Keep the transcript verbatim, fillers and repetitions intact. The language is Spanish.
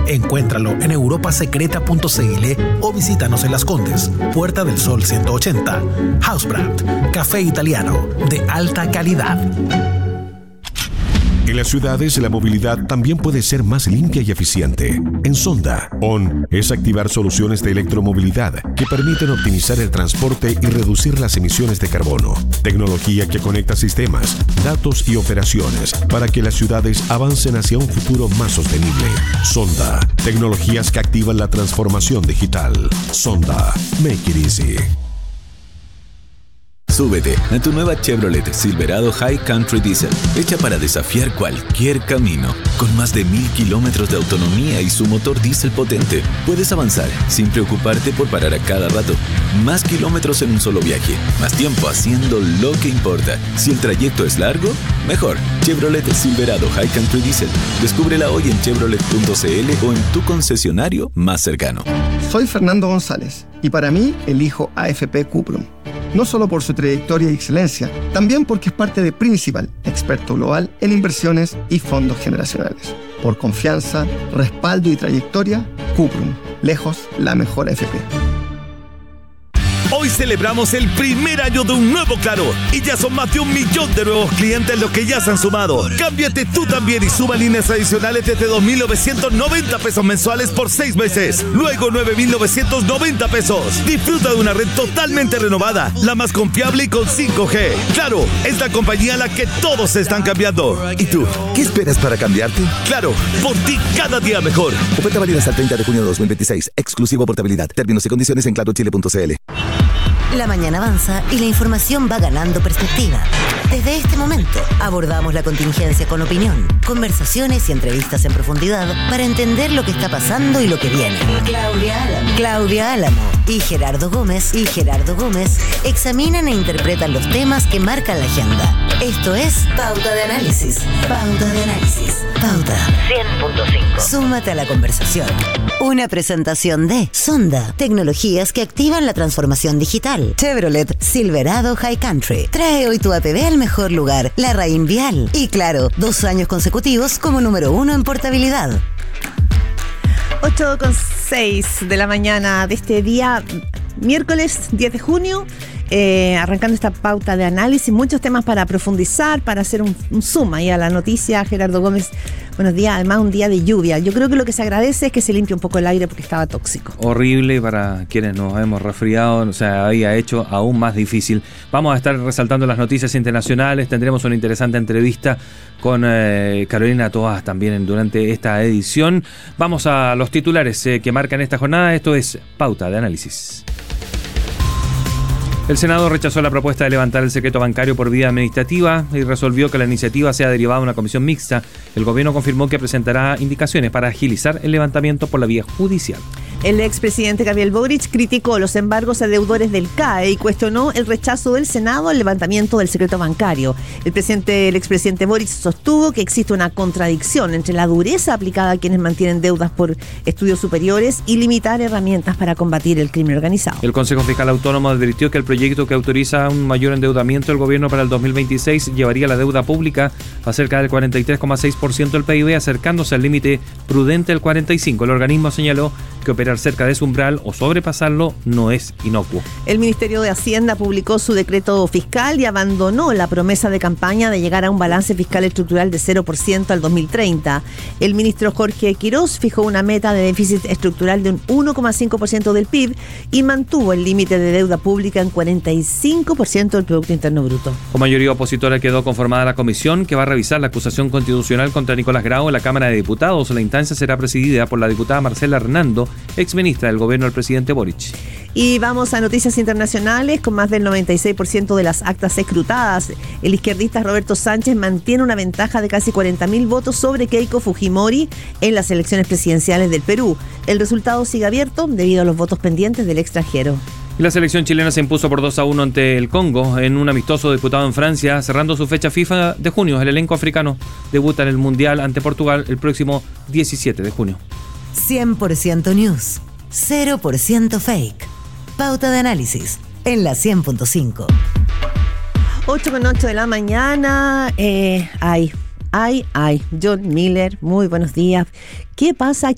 Encuéntralo en europa secreta punto c l o visítanos en Las Condes, Puerta del Sol ciento ochenta. Housebrand, café italiano de alta calidad. En las ciudades, la movilidad también puede ser más limpia y eficiente. En Sonda, O N es activar soluciones de electromovilidad que permiten optimizar el transporte y reducir las emisiones de carbono. Tecnología que conecta sistemas, datos y operaciones para que las ciudades avancen hacia un futuro más sostenible. Sonda, tecnologías que activan la transformación digital. Sonda, make it easy. Súbete a tu nueva Chevrolet Silverado High Country Diesel, hecha para desafiar cualquier camino. Con más de mil kilómetros de autonomía y su motor diésel potente, puedes avanzar sin preocuparte por parar a cada rato. Más kilómetros en un solo viaje, más tiempo haciendo lo que importa. Si el trayecto es largo, mejor. Chevrolet Silverado High Country Diesel. Descúbrela hoy en chevrolet punto c l o en tu concesionario más cercano. Soy Fernando González y para mí elijo A F P Cuprum. No solo por su trayectoria y excelencia, también porque es parte de Principal, experto global en inversiones y fondos generacionales. Por confianza, respaldo y trayectoria, Cuprum, lejos la mejor A F P. Hoy celebramos el primer año de un nuevo Claro y ya son más de un millón de nuevos clientes los que ya se han sumado. Cámbiate tú también y suma líneas adicionales desde dos mil novecientos noventa pesos mensuales por seis meses. Luego nueve mil novecientos noventa pesos. Disfruta de una red totalmente renovada, la más confiable y con cinco G. Claro, es la compañía a la que todos se están cambiando. ¿Y tú? ¿Qué esperas para cambiarte? Claro, por ti cada día mejor. Oferta válida hasta el treinta de junio de dos mil veintiséis. Exclusivo portabilidad. Términos y condiciones en claro chile punto c l. La mañana avanza y la información va ganando perspectiva. Desde este momento abordamos la contingencia con opinión, conversaciones y entrevistas en profundidad para entender lo que está pasando y lo que viene. Claudia Álamo, Claudia Álamo y Gerardo Gómez y Gerardo Gómez examinan e interpretan los temas que marcan la agenda. Esto es Pauta de Análisis. Pauta de Análisis. Pauta cien punto cinco. Súmate a la conversación. Una presentación de Sonda, tecnologías que activan la transformación digital. Chevrolet Silverado High Country. Trae hoy tu A P B al mejor lugar, la Raín Vial. Y claro, dos años consecutivos como número uno en portabilidad. ocho con seis de la mañana de este día, miércoles diez de junio. Eh, arrancando esta pauta de análisis, muchos temas para profundizar, para hacer un, un zoom ahí a la noticia. Gerardo Gómez, buenos días. Además, un día de lluvia. Yo creo que lo que se agradece es que se limpie un poco el aire porque estaba tóxico. Horrible para quienes nos hemos resfriado, o sea, había hecho aún más difícil. Vamos a estar resaltando las noticias internacionales. Tendremos una interesante entrevista con eh, Carolina Toás también durante esta edición. Vamos a los titulares eh, que marcan esta jornada. Esto es Pauta de Análisis. El Senado rechazó la propuesta de levantar el secreto bancario por vía administrativa y resolvió que la iniciativa sea derivada de una comisión mixta. El gobierno confirmó que presentará indicaciones para agilizar el levantamiento por la vía judicial. El expresidente Gabriel Boric criticó los embargos a deudores del C A E y cuestionó el rechazo del Senado al levantamiento del secreto bancario. El presidente, el expresidente Boric sostuvo que existe una contradicción entre la dureza aplicada a quienes mantienen deudas por estudios superiores y limitar herramientas para combatir el crimen organizado. El Consejo Fiscal Autónomo advirtió que el proyecto que autoriza un mayor endeudamiento del gobierno para el dos mil veintiséis llevaría la deuda pública a cerca del cuarenta y tres coma seis por ciento del P I B, acercándose al límite prudente del cuarenta y cinco por ciento. El organismo señaló que operar cerca de ese umbral o sobrepasarlo no es inocuo. El Ministerio de Hacienda publicó su decreto fiscal y abandonó la promesa de campaña de llegar a un balance fiscal estructural de cero por ciento al dos mil treinta. El ministro Jorge Quirós fijó una meta de déficit estructural de un uno coma cinco por ciento del P I B y mantuvo el límite de deuda pública en cuarenta y cinco por ciento del Producto Interno Bruto. Con mayoría opositora quedó conformada la comisión que va a revisar la acusación constitucional contra Nicolás Grau en la Cámara de Diputados. La instancia será presidida por la diputada Marcela Hernando, exministra del gobierno del presidente Boric. Y vamos a noticias internacionales. Con más del noventa y seis por ciento de las actas escrutadas, el izquierdista Roberto Sánchez mantiene una ventaja de casi cuarenta mil votos sobre Keiko Fujimori en las elecciones presidenciales del Perú. El resultado sigue abierto debido a los votos pendientes del extranjero. Y la selección chilena se impuso por dos a uno ante el Congo en un amistoso disputado en Francia, cerrando su fecha FIFA de junio. El elenco africano debuta en el Mundial ante Portugal el próximo diecisiete de junio. cien por ciento news, cero por ciento fake. Pauta de análisis en la cien punto cinco. ocho con ocho de la mañana. Eh, ay, ay, ay. John Miller, muy buenos días. ¿Qué pasa